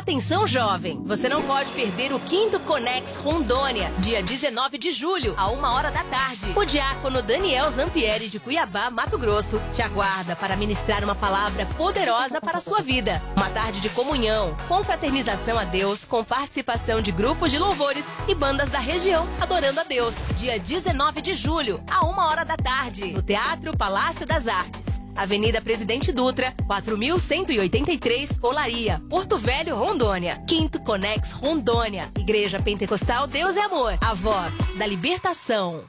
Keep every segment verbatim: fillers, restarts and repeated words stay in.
Atenção, jovem! Você não pode perder o quinto Conex Rondônia, dia dezenove de julho, a uma hora da tarde. O diácono Daniel Zampieri, de Cuiabá, Mato Grosso, te aguarda para ministrar uma palavra poderosa para a sua vida. Uma tarde de comunhão, confraternização a Deus, com participação de grupos de louvores e bandas da região adorando a Deus. Dia dezenove de julho, a uma hora da tarde, no Teatro Palácio das Artes. Avenida Presidente Dutra, quatro mil cento e oitenta e três, Olaria, Porto Velho, Rondônia. Quinto Conex Rondônia. Igreja Pentecostal Deus é Amor. A voz da libertação.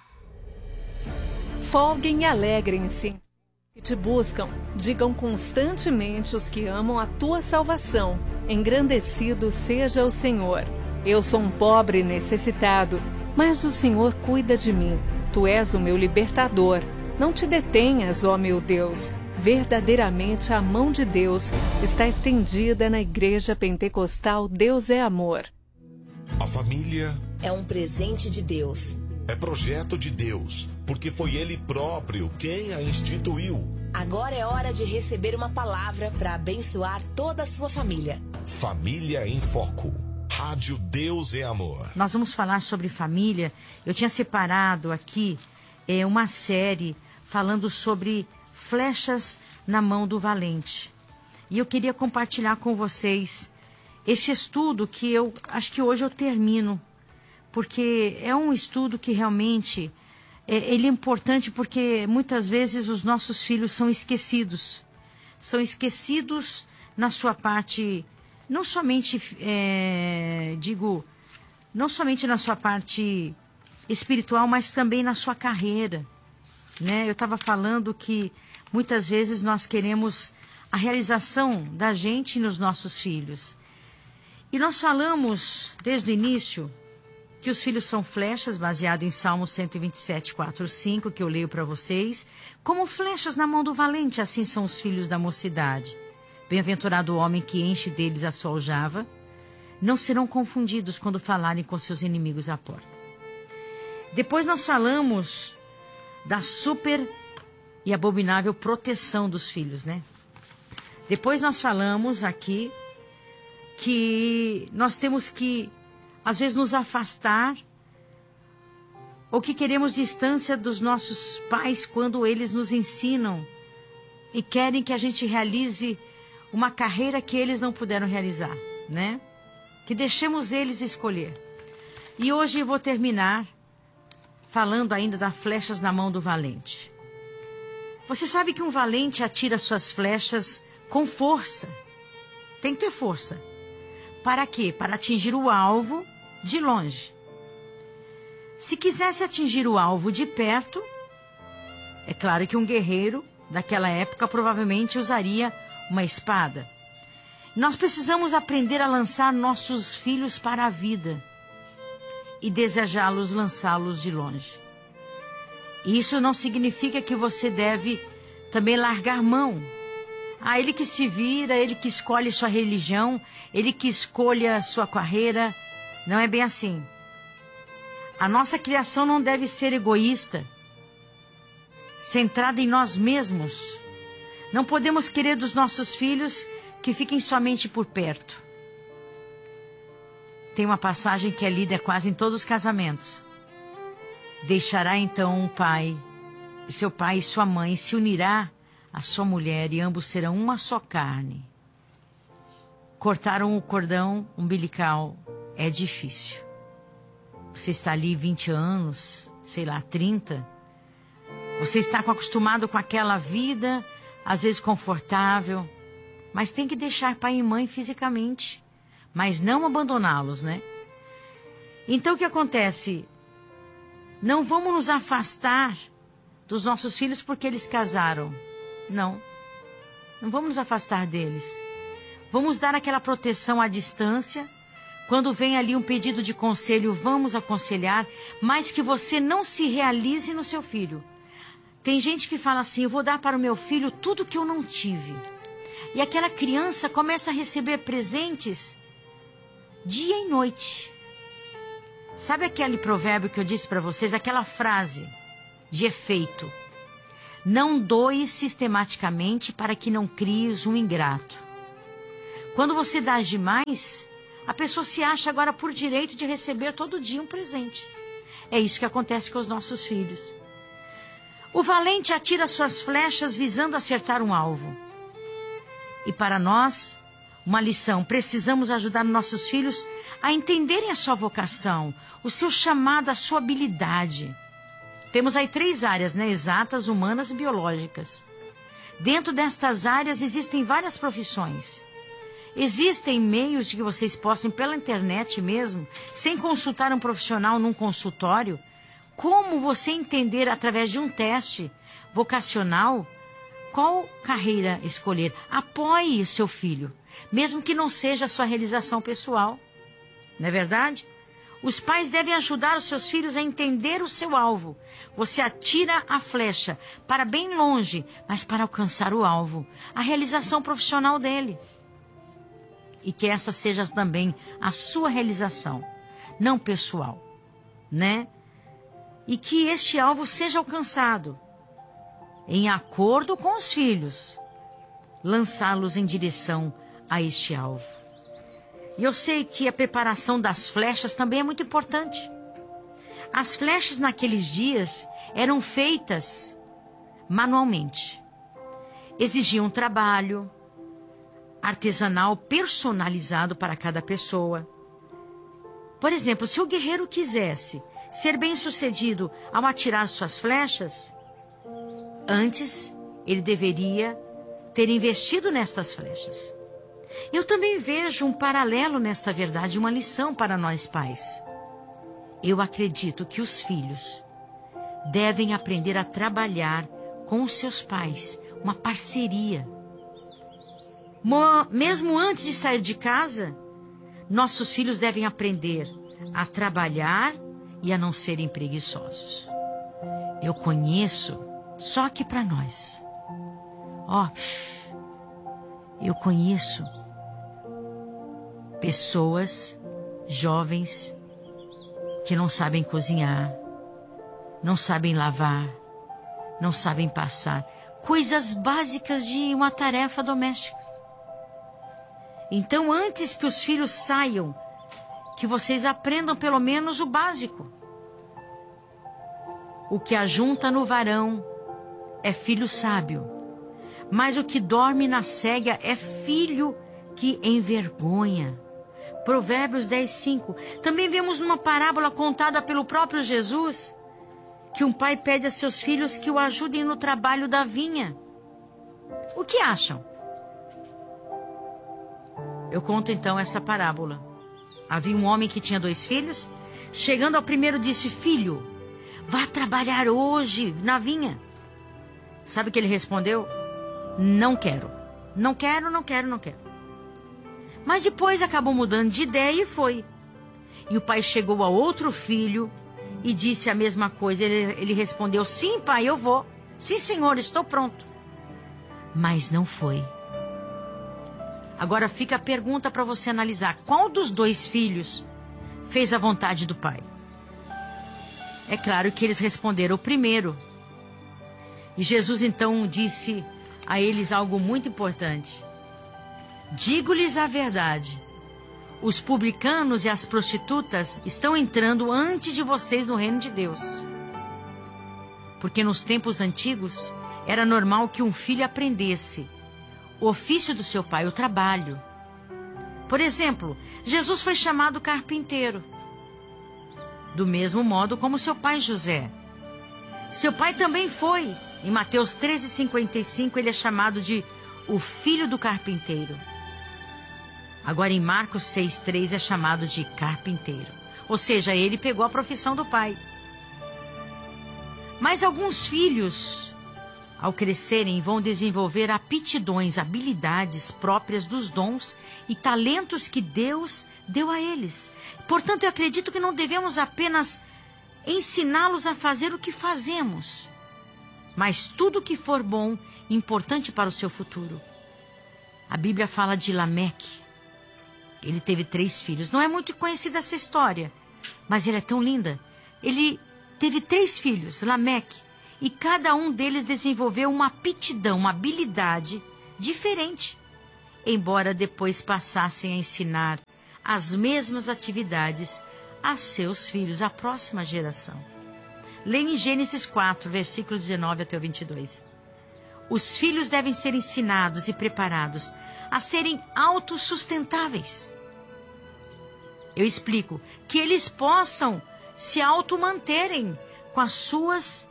Folguem e alegrem-se. Que te buscam, digam constantemente os que amam a tua salvação. Engrandecido seja o Senhor. Eu sou um pobre necessitado, mas o Senhor cuida de mim. Tu és o meu libertador. Não te detenhas, ó meu Deus. Verdadeiramente a mão de Deus está estendida na Igreja Pentecostal Deus é Amor. A família é um presente de Deus. É projeto de Deus, porque foi Ele próprio quem a instituiu. Agora é hora de receber uma palavra para abençoar toda a sua família. Família em Foco. Rádio Deus é Amor. Nós vamos falar sobre família. Eu tinha separado aqui é, uma série falando sobre flechas na mão do valente. E eu queria compartilhar com vocês este estudo que eu acho que hoje eu termino, porque é um estudo que realmente é, ele é importante, porque muitas vezes os nossos filhos são esquecidos. São esquecidos na sua parte, não somente, é, digo, não somente na sua parte espiritual, mas também na sua carreira. Né? Eu estava falando que muitas vezes nós queremos a realização da gente nos nossos filhos. E nós falamos desde o início que os filhos são flechas, baseado em Salmo cento e vinte e sete, quatro, cinco, que eu leio para vocês. Como flechas na mão do valente, assim são os filhos da mocidade. Bem-aventurado o homem que enche deles a sua aljava. Não serão confundidos quando falarem com seus inimigos à porta. Depois nós falamos da super e abominável proteção dos filhos, né? Depois nós falamos aqui que nós temos que, às vezes, nos afastar ou que queremos distância dos nossos pais quando eles nos ensinam e querem que a gente realize uma carreira que eles não puderam realizar, né? Que deixemos eles escolher. E hoje eu vou terminar falando ainda das flechas na mão do valente. Você sabe que um valente atira suas flechas com força. Tem que ter força. Para quê? Para atingir o alvo de longe. Se quisesse atingir o alvo de perto, é claro que um guerreiro daquela época provavelmente usaria uma espada. Nós precisamos aprender a lançar nossos filhos para a vida e desejá-los lançá-los de longe. Isso não significa que você deve também largar mão. Ah, ele que se vira, ele que escolhe sua religião, ele que escolha sua carreira. Não é bem assim. A nossa criação não deve ser egoísta, centrada em nós mesmos. Não podemos querer dos nossos filhos que fiquem somente por perto. Tem uma passagem que é lida quase em todos os casamentos. Deixará então o pai, seu pai e sua mãe, se unirá à sua mulher e ambos serão uma só carne. Cortaram o cordão umbilical é difícil. Você está ali vinte anos, sei lá, trinta. Você está acostumado com aquela vida, às vezes confortável, mas tem que deixar pai e mãe fisicamente, mas não abandoná-los, né? Então o que acontece? Não vamos nos afastar dos nossos filhos porque eles casaram. Não. Não vamos nos afastar deles. Vamos dar aquela proteção à distância. Quando vem ali um pedido de conselho, vamos aconselhar, mas que você não se realize no seu filho. Tem gente que fala assim, eu vou dar para o meu filho tudo que eu não tive. E aquela criança começa a receber presentes dia e noite. Sabe aquele provérbio que eu disse para vocês? Aquela frase de efeito. Não doe sistematicamente para que não cries um ingrato. Quando você dá demais, a pessoa se acha agora por direito de receber todo dia um presente. É isso que acontece com os nossos filhos. O valente atira suas flechas visando acertar um alvo. E para nós, uma lição: precisamos ajudar nossos filhos a entenderem a sua vocação, o seu chamado, a sua habilidade. Temos aí três áreas, né? Exatas, humanas e biológicas. Dentro destas áreas existem várias profissões. Existem meios de que vocês possam, pela internet mesmo, sem consultar um profissional num consultório, como você entender através de um teste vocacional qual carreira escolher. Apoie o seu filho, mesmo que não seja a sua realização pessoal. Não é verdade? Os pais devem ajudar os seus filhos a entender o seu alvo. Você atira a flecha para bem longe, mas para alcançar o alvo, a realização profissional dele. E que essa seja também a sua realização, não pessoal, né? E que este alvo seja alcançado, em acordo com os filhos, lançá-los em direção a este alvo. E eu sei que a preparação das flechas também é muito importante. As flechas naqueles dias eram feitas manualmente. Exigiam trabalho artesanal personalizado para cada pessoa. Por exemplo, se o guerreiro quisesse ser bem-sucedido ao atirar suas flechas, antes ele deveria ter investido nestas flechas. Eu também vejo um paralelo nesta verdade, uma lição para nós pais. Eu acredito que os filhos devem aprender a trabalhar com os seus pais, uma parceria. Mesmo antes de sair de casa, nossos filhos devem aprender a trabalhar e a não serem preguiçosos. Eu conheço, só que para nós, ó, eu conheço pessoas, jovens, que não sabem cozinhar, não sabem lavar, não sabem passar, coisas básicas de uma tarefa doméstica. Então, antes que os filhos saiam, que vocês aprendam pelo menos o básico. O que ajunta no varão é filho sábio, mas o que dorme na cega é filho que envergonha. Provérbios dez, cinco. Também vemos numa parábola contada pelo próprio Jesus que um pai pede a seus filhos que o ajudem no trabalho da vinha. O que acham? Eu conto então essa parábola. Havia um homem que tinha dois filhos. Chegando ao primeiro disse: filho, vá trabalhar hoje na vinha. Sabe o que ele respondeu? Não quero. Não quero, não quero, não quero. Mas depois acabou mudando de ideia e foi. E o pai chegou ao outro filho e disse a mesma coisa. Ele, ele respondeu: sim, pai, eu vou. Sim, senhor, estou pronto. Mas não foi. Agora fica a pergunta para você analisar. Qual dos dois filhos fez a vontade do pai? É claro que eles responderam o primeiro. E Jesus então disse a eles algo muito importante. Digo-lhes a verdade. Os publicanos e as prostitutas estão entrando antes de vocês no reino de Deus. Porque nos tempos antigos era normal que um filho aprendesse o ofício do seu pai, o trabalho. Por exemplo, Jesus foi chamado carpinteiro. Do mesmo modo como seu pai José. Seu pai também foi. Em Mateus treze, cinquenta e cinco, ele é chamado de o filho do carpinteiro. Agora em Marcos seis, três é chamado de carpinteiro. Ou seja, ele pegou a profissão do pai. Mas alguns filhos, ao crescerem, vão desenvolver aptidões, habilidades próprias dos dons e talentos que Deus deu a eles. Portanto, eu acredito que não devemos apenas ensiná-los a fazer o que fazemos, mas tudo que for bom, importante para o seu futuro. A Bíblia fala de Lameque. Ele teve três filhos. Não é muito conhecida essa história, mas ela é tão linda. Ele teve três filhos, Lameque, e cada um deles desenvolveu uma aptidão, uma habilidade diferente. embora depois passassem a ensinar as mesmas atividades a seus filhos, a próxima geração. Leia em Gênesis quatro, versículos dezenove até o vinte e dois. Os filhos devem ser ensinados e preparados a serem autossustentáveis. Eu explico que eles possam se automanterem com as suas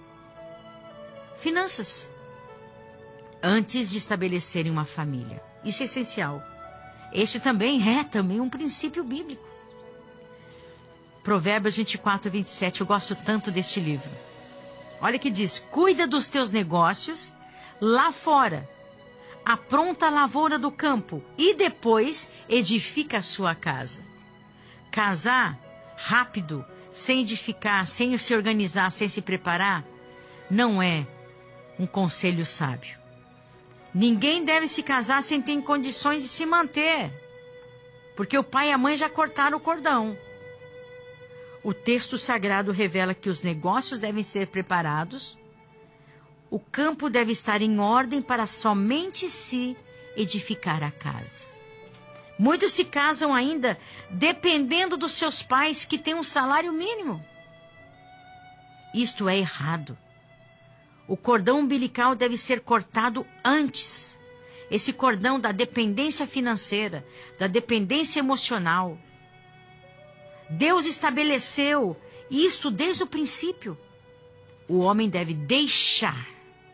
finanças antes de estabelecerem uma família. Isso é essencial. Este também é também um princípio bíblico. Provérbios vinte e quatro, vinte e sete, eu gosto tanto deste livro. Olha que diz: cuida dos teus negócios lá fora, apronta a lavoura do campo e depois edifica a sua casa. Casar rápido, sem edificar, sem se organizar, sem se preparar, não é um conselho sábio. Ninguém deve se casar sem ter condições de se manter, porque o pai e a mãe já cortaram o cordão. O texto sagrado revela que os negócios devem ser preparados, o campo deve estar em ordem para somente se edificar a casa. Muitos se casam ainda dependendo dos seus pais, que têm um salário mínimo. Isto é errado. O cordão umbilical deve ser cortado antes. Esse cordão da dependência financeira, da dependência emocional. Deus estabeleceu isto desde o princípio. O homem deve deixar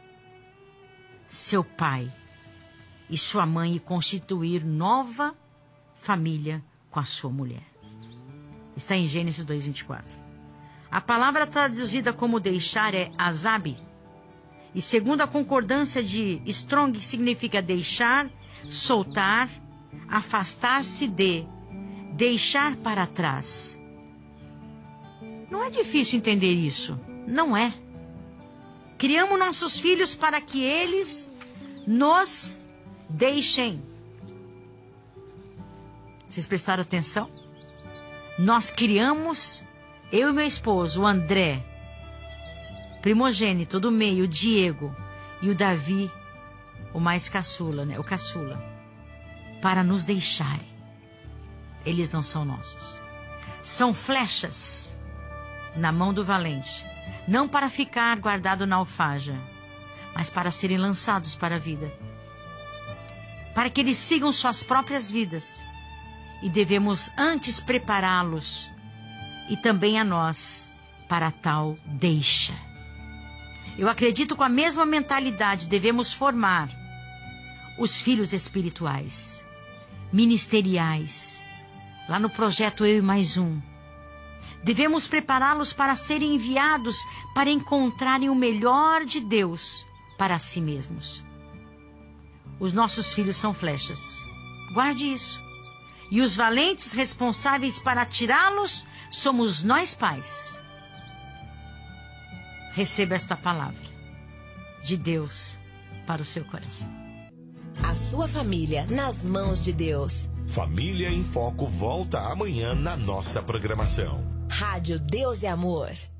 seu pai e sua mãe e constituir nova família com a sua mulher. Está em Gênesis dois, vinte e quatro. A palavra traduzida como deixar é azab. E segundo a concordância de Strong, significa deixar, soltar, afastar-se de, deixar para trás. Não é difícil entender isso. Não é. Criamos nossos filhos para que eles nos deixem. Vocês prestaram atenção? Nós criamos, eu e meu esposo, o André, primogênito do meio, o Diego, e o Davi, o mais caçula, né? O caçula, para nos deixarem. Eles não são nossos. São flechas na mão do valente, não para ficar guardado na alfaja, mas para serem lançados para a vida, para que eles sigam suas próprias vidas. E devemos antes prepará-los, e também a nós, para tal deixa. Eu acredito que com a mesma mentalidade devemos formar os filhos espirituais, ministeriais, lá no projeto Eu e Mais Um. Devemos prepará-los para serem enviados para encontrarem o melhor de Deus para si mesmos. Os nossos filhos são flechas. Guarde isso. E os valentes responsáveis para atirá-los somos nós pais. Receba esta palavra de Deus para o seu coração. A sua família nas mãos de Deus. Família em Foco volta amanhã na nossa programação. Rádio Deus e Amor.